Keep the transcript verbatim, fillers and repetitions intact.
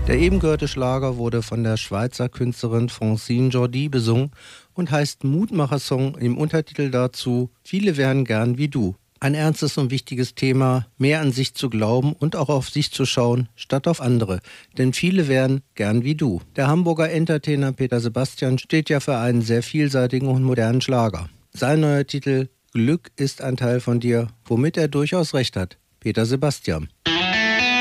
Der eben gehörte Schlager wurde von der Schweizer Künstlerin Francine Jordi besungen und heißt Mutmachersong, im Untertitel dazu Viele wären gern wie du. Ein ernstes und wichtiges Thema, mehr an sich zu glauben und auch auf sich zu schauen, statt auf andere. Denn viele wären gern wie du. Der Hamburger Entertainer Peter Sebastian steht ja für einen sehr vielseitigen und modernen Schlager. Sein neuer Titel Glück ist ein Teil von dir, womit er durchaus recht hat. Peter Sebastian.